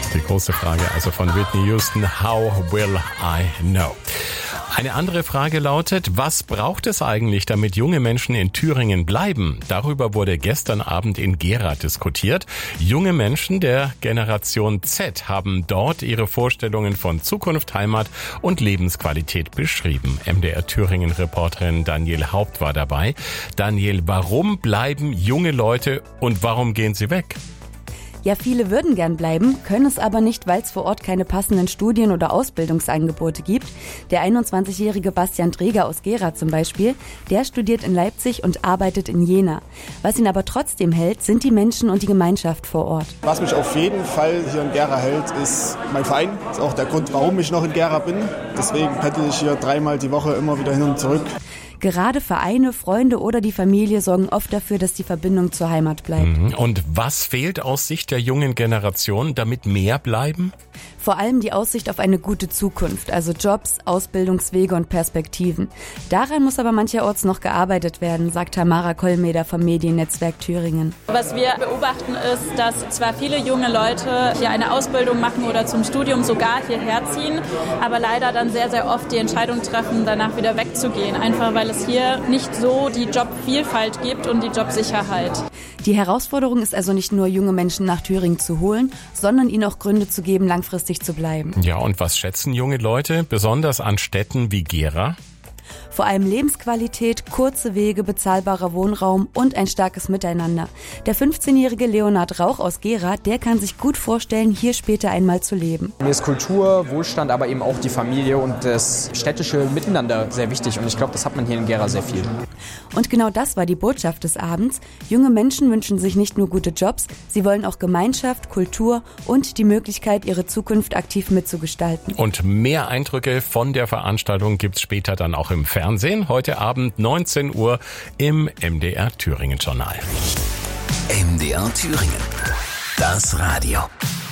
Die große Frage also von Whitney Houston, How will I know? Eine andere Frage lautet, was braucht es eigentlich, damit junge Menschen in Thüringen bleiben? Darüber wurde gestern Abend in Gera diskutiert. Junge Menschen der Generation Z haben dort ihre Vorstellungen von Zukunft, Heimat und Lebensqualität beschrieben. MDR Thüringen-Reporterin Daniel Haupt war dabei. Daniel, warum bleiben junge Leute und warum gehen sie weg? Ja, viele würden gern bleiben, können es aber nicht, weil es vor Ort keine passenden Studien- oder Ausbildungsangebote gibt. Der 21-jährige Bastian Träger aus Gera zum Beispiel, der studiert in Leipzig und arbeitet in Jena. Was ihn aber trotzdem hält, sind die Menschen und die Gemeinschaft vor Ort. Was mich auf jeden Fall hier in Gera hält, ist mein Verein. Das ist auch der Grund, warum ich noch in Gera bin. Deswegen pendel ich hier 3-mal die Woche immer wieder hin und zurück. Gerade Vereine, Freunde oder die Familie sorgen oft dafür, dass die Verbindung zur Heimat bleibt. Und was fehlt aus Sicht der jungen Generation, damit mehr bleiben? Vor allem die Aussicht auf eine gute Zukunft, also Jobs, Ausbildungswege und Perspektiven. Daran muss aber mancherorts noch gearbeitet werden, sagt Tamara Kollmeder vom Mediennetzwerk Thüringen. Was wir beobachten ist, dass zwar viele junge Leute hier eine Ausbildung machen oder zum Studium sogar hierher ziehen, aber leider dann sehr, sehr oft die Entscheidung treffen, danach wieder wegzugehen, einfach weil es hier nicht so die Jobvielfalt gibt und die Jobsicherheit. Die Herausforderung ist also nicht nur, junge Menschen nach Thüringen zu holen, sondern ihnen auch Gründe zu geben, langfristig zu bleiben. Ja, und was schätzen junge Leute, besonders an Städten wie Gera? Vor allem Lebensqualität, kurze Wege, bezahlbarer Wohnraum und ein starkes Miteinander. Der 15-jährige Leonhard Rauch aus Gera, der kann sich gut vorstellen, hier später einmal zu leben. Mir ist Kultur, Wohlstand, aber eben auch die Familie und das städtische Miteinander sehr wichtig. Und ich glaube, das hat man hier in Gera sehr viel. Und genau das war die Botschaft des Abends. Junge Menschen wünschen sich nicht nur gute Jobs, sie wollen auch Gemeinschaft, Kultur und die Möglichkeit, ihre Zukunft aktiv mitzugestalten. Und mehr Eindrücke von der Veranstaltung gibt's später dann auch im Fernsehen. Heute Abend 19 Uhr im MDR Thüringen Journal. MDR Thüringen. Das Radio.